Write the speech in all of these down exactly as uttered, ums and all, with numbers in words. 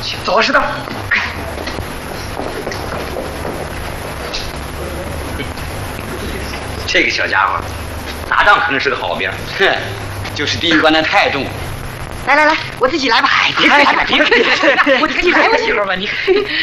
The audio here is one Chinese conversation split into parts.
走，石头。 这个小家伙，打仗可能是个好兵，哼，就是地狱观念太重。 来来来，我自己来吧。哎，别别别别别，我自己来吧，媳妇吧，你。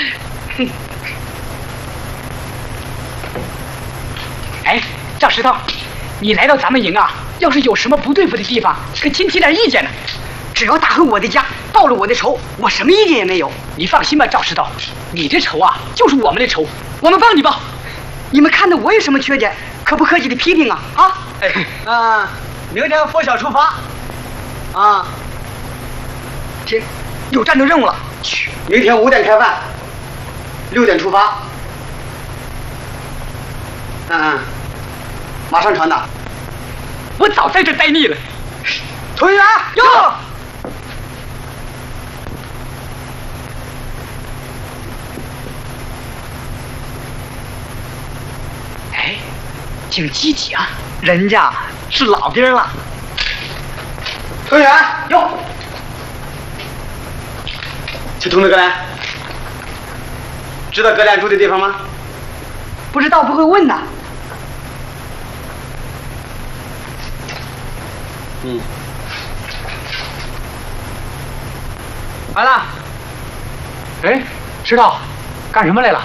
哎，赵石头，你来到咱们营啊，要是有什么不对付的地方，可请提点意见呢。只要打回我的家，报了我的仇，我什么意见也没有。你放心吧，赵石头，你这仇啊，就是我们的仇，我们帮你报。你们看到我有什么缺点，可不客气的批评啊啊！ 哎，啊，明天拂晓出发，啊， 行，有战斗任务了。去， 明天五点开饭，六点出发。嗯嗯，马上传达。 我早在这待腻了。 同学哟。哎，挺积极啊，人家是老兵了。 同学哟，去通知哥俩，知道哥俩住的地方吗？ 不知道不会问呐。 嗯。 完了。哎，石头，干什么来了？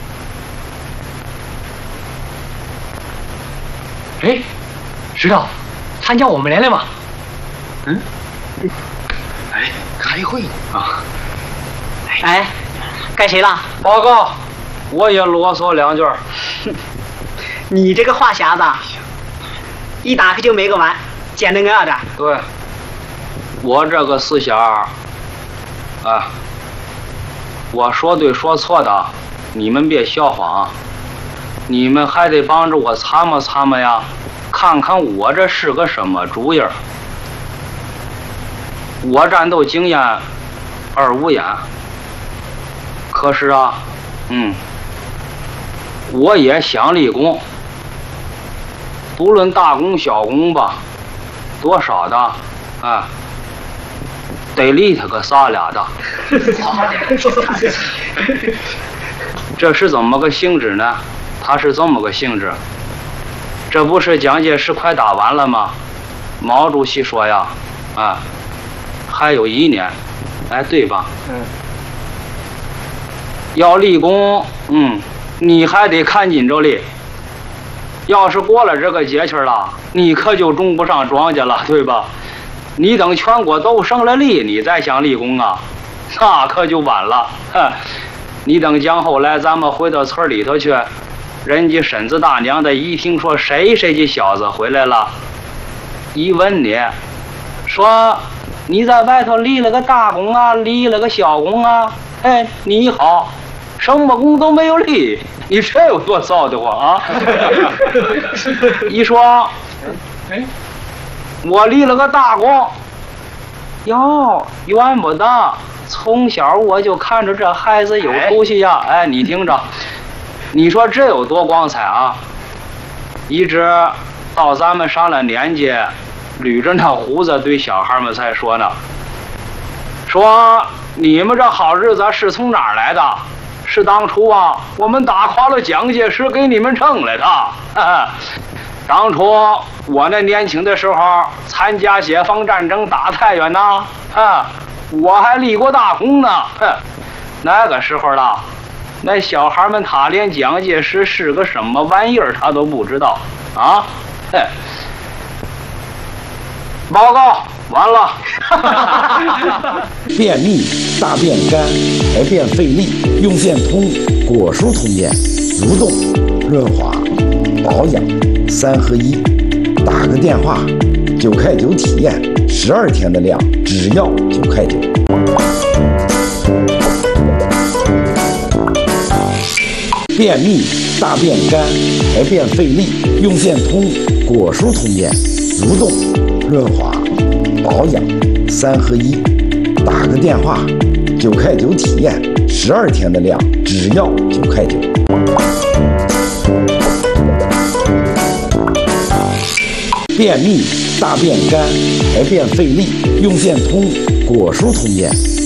哎，石头，参加我们来了吗？ 嗯。哎，开会啊。 哎，该谁了？ 报告，我也啰嗦两句。 你这个话匣子，一打开就没个完，简单个的。 对，我这个思想，啊，我说对说错的，你们别笑话，你们还得帮着我参谋参谋呀，看看我这是个什么主意儿。我战斗经验二五眼，可是啊，嗯，我也想立功，不论大功小功吧，多少的，啊，得立他个仨俩的。这是怎么个性质呢？它是这么个性质，这不是蒋介石快打完了吗？毛主席说呀，啊，还有一年，哎，对吧？嗯。要立功，嗯，你还得看紧着立。要是过了这个节气了，你可就种不上庄稼了，对吧？你等全国都胜了利，你再想立功啊，那可就晚了。哼，你等将后来咱们回到村里头去，人家婶子大娘的一听说谁谁这小子回来了，一问你，说你在外头立了个大功啊，立了个小功啊，哎，你好，什么功都没有立，你这有多臊得慌啊？一说，哎，我立了个大功，哟，怨不得，从小我就看着这孩子有出息呀。哎，你听着，你说这有多光彩啊？一直到咱们上了年纪，捋着那胡子对小孩们才说呢，说你们这好日子是从哪儿来的？是当初啊，我们打垮了蒋介石给你们挣来的。呵呵，当初我那年轻的时候参加解放战争打太原呐，啊，我还立过大功呢。哼，那个时候了，那小孩们他连蒋介石是个什么玩意儿他都不知道啊。哼，报告完了。 便秘、大便干、排便费力，用健通果蔬通便，蠕动、润滑、保养三合一。打个电话，九块九体验，十二天的量只要九块九。便秘、大便干、排便费力，用健通果蔬通便，蠕动、润滑、保养三合一。打个电话，九块九体验，十二天的量只要九块九。便秘、大便干、排便费力，用健通果蔬通便，